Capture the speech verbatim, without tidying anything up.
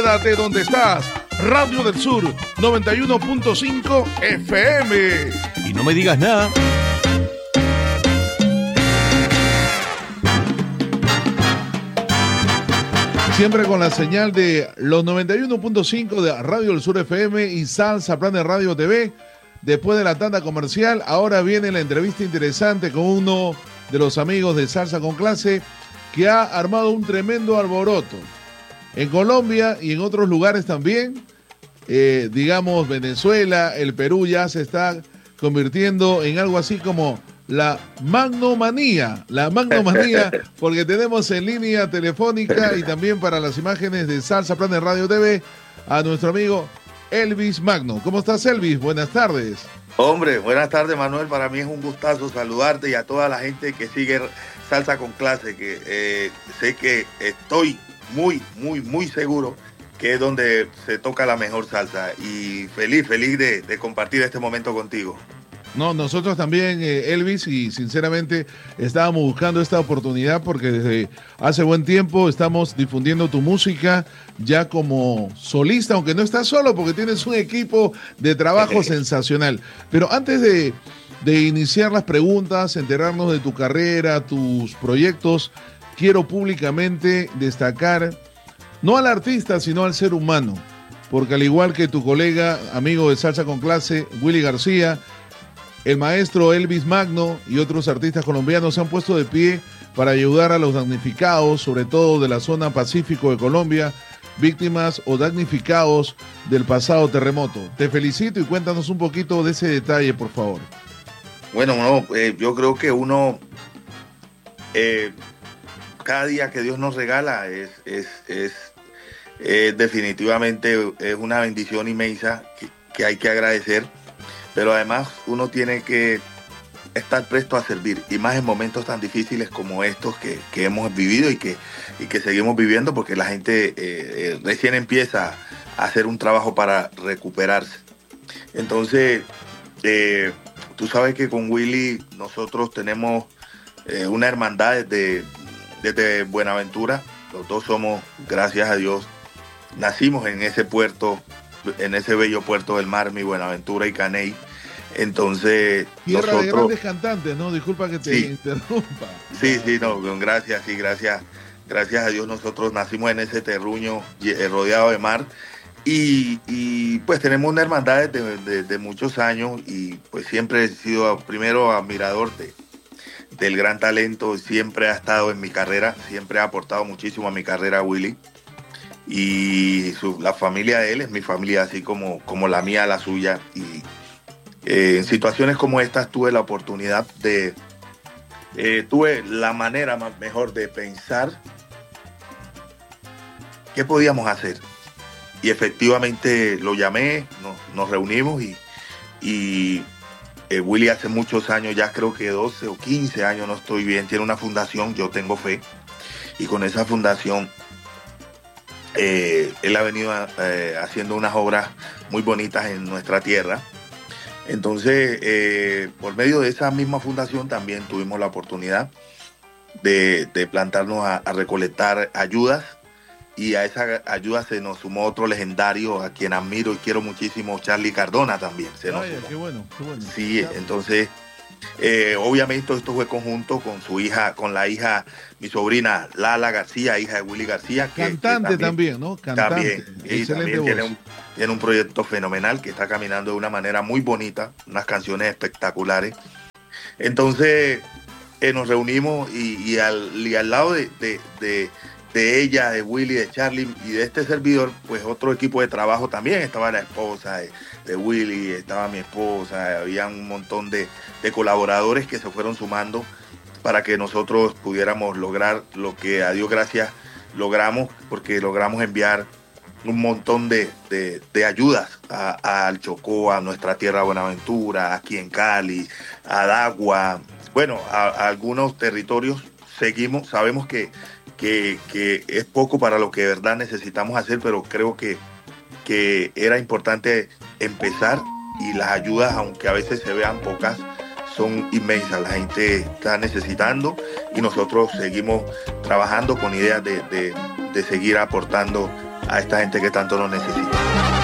Quédate donde estás. Radio del Sur noventa y uno punto cinco F M. Y no me digas nada. Siempre con la señal de los noventa y uno punto cinco de Radio del Sur F M y Salsa Planet Radio T V. Después de la tanda comercial, ahora viene la entrevista interesante con uno de los amigos de Salsa con Clase que ha armado un tremendo alboroto. En Colombia y en otros lugares también, eh, digamos Venezuela, el Perú ya se está convirtiendo en algo así como la magnomanía, la magnomanía, porque tenemos en línea telefónica y también para las imágenes de Salsa Planet Radio T V a nuestro amigo Elvis Magno. ¿Cómo estás, Elvis? Buenas tardes. Hombre, buenas tardes, Manuel. Para mí es un gustazo saludarte y a toda la gente que sigue Salsa con Clase, que eh, sé que estoy muy, muy, muy seguro que es donde se toca la mejor salsa. Y feliz, feliz de, de compartir este momento contigo. No, nosotros también, eh, Elvis, y sinceramente estábamos buscando esta oportunidad porque desde hace buen tiempo estamos difundiendo tu música ya como solista, aunque no estás solo porque tienes un equipo de trabajo sensacional. Pero antes de, de iniciar las preguntas, enterarnos de tu carrera, tus proyectos, quiero públicamente destacar no al artista, sino al ser humano, porque al igual que tu colega, amigo de Salsa con Clase, Willy García, el maestro Elvis Magno y otros artistas colombianos se han puesto de pie para ayudar a los damnificados, sobre todo de la zona Pacífico de Colombia, víctimas o damnificados del pasado terremoto. Te felicito y cuéntanos un poquito de ese detalle, por favor. Bueno, no, eh, yo creo que uno, eh, cada día que Dios nos regala es, es, es, es definitivamente es una bendición inmensa que, que hay que agradecer. Pero además uno tiene que estar presto a servir, y más en momentos tan difíciles como estos que, que hemos vivido y que, y que seguimos viviendo, porque la gente eh, eh, recién empieza a hacer un trabajo para recuperarse. Entonces, eh, tú sabes que con Willy nosotros tenemos eh, una hermandad desde, desde Buenaventura. Los dos somos, gracias a Dios, nacimos en ese puerto, en ese bello puerto del mar, mi Buenaventura y Caney. Entonces, tierra nosotros... de grandes cantantes, ¿no? Disculpa que te sí. interrumpa. Sí, sí, no, gracias, sí, gracias. Gracias a Dios nosotros nacimos en ese terruño eh, rodeado de mar. Y, y pues tenemos una hermandad de, de, de muchos años, y pues siempre he sido primero admirador de, del gran talento. Siempre ha estado en mi carrera, siempre ha aportado muchísimo a mi carrera Willy. Y su, la familia de él es mi familia, así como, como la mía, la suya. Y eh, en situaciones como estas tuve la oportunidad de, eh, tuve la manera más mejor de pensar qué podíamos hacer. Y efectivamente lo llamé, nos, nos reunimos y, y eh, Willy hace muchos años, ya creo que doce o quince años, no estoy bien, tiene una fundación, Yo Tengo Fe. Y con esa fundación Eh, él ha venido eh, haciendo unas obras muy bonitas en nuestra tierra. Entonces, eh, por medio de esa misma fundación también tuvimos la oportunidad de, de plantarnos a, a recolectar ayudas, y a esa ayuda se nos sumó otro legendario a quien admiro y quiero muchísimo, Charlie Cardona también. Se nos Vaya, sumó. qué bueno, qué bueno. Sí, entonces... Eh, obviamente esto fue conjunto con su hija, con la hija, mi sobrina Lala García, hija de Willy García. Que, Cantante que también, también, ¿no? Cantante. También, y Excelente también voz. tiene un, tiene un proyecto fenomenal que está caminando de una manera muy bonita, unas canciones espectaculares. Entonces eh, nos reunimos y, y, al, y al lado de, de, de, de ella, de Willy, de Charlie y de este servidor, pues otro equipo de trabajo también. Estaba la esposa de, de Willy, estaba mi esposa, había un montón de, de colaboradores que se fueron sumando para que nosotros pudiéramos lograr lo que a Dios gracias logramos, porque logramos enviar un montón de, de, de ayudas a, a, al Chocó, a nuestra tierra Buenaventura, aquí en Cali, a Dagua, bueno, a, a algunos territorios. Seguimos, sabemos que, que, que es poco para lo que de verdad necesitamos hacer, pero creo que, que era importante empezar, y las ayudas, aunque a veces se vean pocas, son inmensas. La gente está necesitando y nosotros seguimos trabajando con ideas de, de, de seguir aportando a esta gente que tanto lo necesita.